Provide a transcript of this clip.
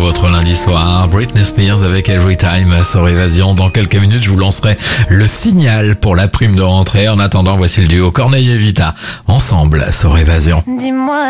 votre lundi soir. Britney Spears avec Every Time sur Évasion. Dans quelques minutes, je vous lancerai le signal pour la prime de rentrée. En attendant, voici le duo Corneille et Vita ensemble sur Évasion. Dis-moi.